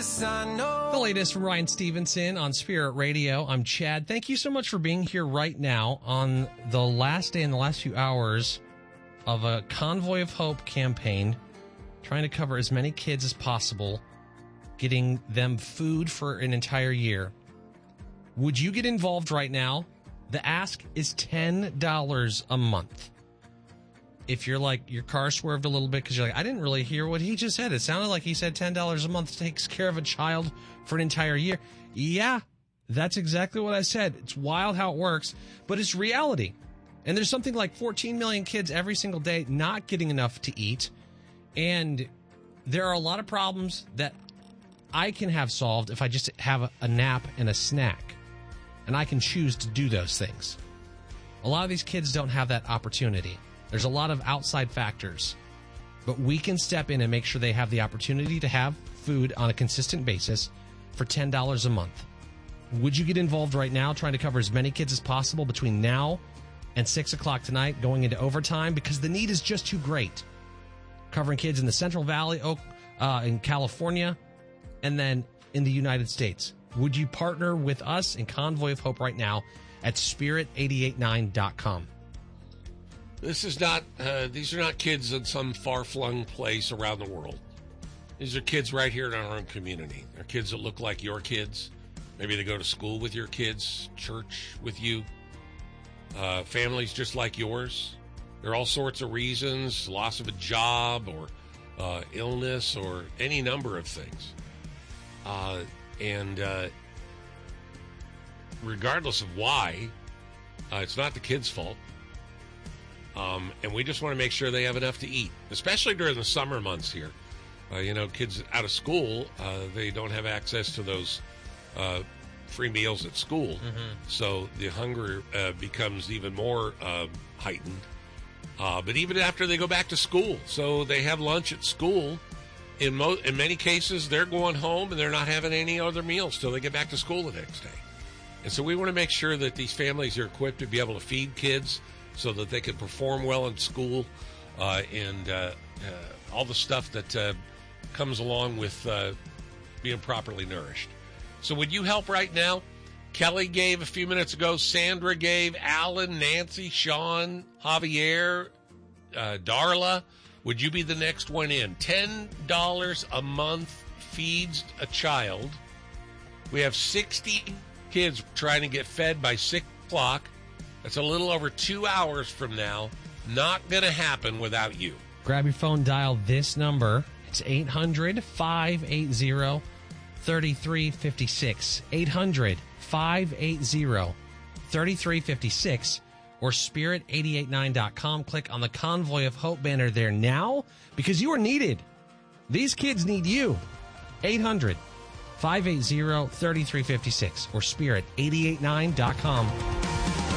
this I know. The latest from Ryan Stevenson on Spirit Radio. I'm Chad. Thank you so much for being here right now on the last day in the last few hours of a Convoy of Hope campaign, trying to cover as many kids as possible, getting them food for an entire year. Would you get involved right now? The ask is $10 a month. If you're like, your car swerved a little bit because you're like, I didn't really hear what he just said. It sounded like he said $10 a month takes care of a child for an entire year. Yeah, that's exactly what I said. It's wild how it works, but it's reality. And there's something like 14 million kids every single day not getting enough to eat. And there are a lot of problems that I can have solved if I just have a nap and a snack. And I can choose to do those things. A lot of these kids don't have that opportunity. There's a lot of outside factors, but we can step in and make sure they have the opportunity to have food on a consistent basis for $10 a month. Would you get involved right now trying to cover as many kids as possible between now and 6 o'clock tonight, going into overtime? Because the need is just too great. Covering kids in the Central Valley, in California, and then in the United States. Would you partner with us in Convoy of Hope right now at spirit889.com? These are not kids in some far-flung place around the world. These are kids right here in our own community. They're kids that look like your kids. Maybe they go to school with your kids, church with you, families just like yours. There are all sorts of reasons, loss of a job or illness or any number of things. And regardless of why, it's not the kids' fault. And we just want to make sure they have enough to eat, especially during the summer months here. Kids out of school, they don't have access to those free meals at school. Mm-hmm. So the hunger becomes even more heightened. But even after they go back to school, so they have lunch at school. In many cases, they're going home and they're not having any other meals till they get back to school the next day. And so we want to make sure that these families are equipped to be able to feed kids so that they can perform well in school and all the stuff that comes along with being properly nourished. So would you help right now? Kelly gave a few minutes ago. Sandra gave. Alan, Nancy, Sean, Javier, Darla. Would you be the next one in? $10 a month feeds a child. We have 60 kids trying to get fed by 6 o'clock. That's a little over 2 hours from now. Not going to happen without you. Grab your phone, dial this number. It's 800-580-3356. 800-580-3356. Or spirit889.com. Click on the Convoy of Hope banner there now because you are needed. These kids need you. 800-580-3356 or spirit889.com.